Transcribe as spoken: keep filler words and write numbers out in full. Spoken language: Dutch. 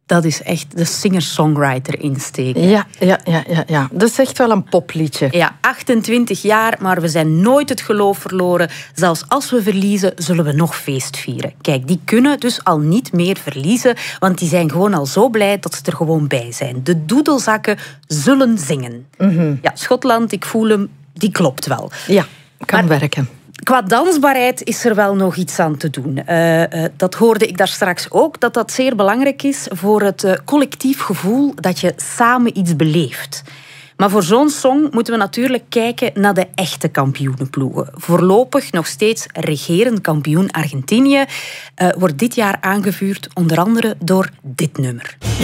Dat is echt de singer-songwriter insteek. Ja, ja, ja, ja, ja, dat is echt wel een popliedje. Ja, achtentwintig jaar, maar we zijn nooit het geloof verloren. Zelfs als we verliezen, zullen we nog feest vieren. Kijk, die kunnen dus al niet meer verliezen, want die zijn gewoon al zo blij dat ze er gewoon bij zijn. De doedelzakken zullen zingen. Mm-hmm. Ja, Schotland, ik voel hem, die klopt wel. Ja, kan Maar werken. qua dansbaarheid is er wel nog iets aan te doen. Uh, uh, dat hoorde ik daar straks ook, dat dat zeer belangrijk is voor het uh, collectief gevoel dat je samen iets beleeft. Maar voor zo'n song moeten we natuurlijk kijken naar de echte kampioenenploegen. Voorlopig nog steeds regerend kampioen Argentinië uh, wordt dit jaar aangevuurd onder andere door dit nummer.